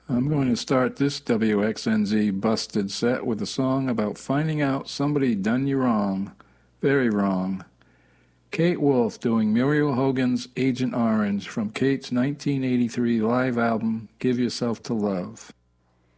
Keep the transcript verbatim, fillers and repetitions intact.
I'm going to start this W X N Z busted set with a song about finding out somebody done you wrong, very wrong. Kate Wolf doing Muriel Hogan's Agent Orange from Kate's nineteen eighty-three live album, Give Yourself to Love.